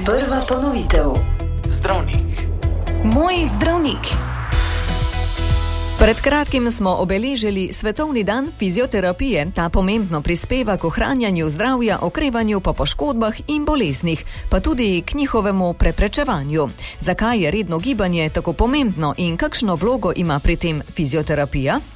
Prva ponovitev. Zdravnik. Moj zdravnik. Pred kratkim smo obeležili Svetovni dan fizioterapije. Ta pomembno prispeva k ohranjanju zdravja, okrevanju po poškodbah in boleznih, pa tudi k njihovemu preprečevanju. Zakaj je redno gibanje tako pomembno in kakšno vlogo ima pri tem fizioterapija?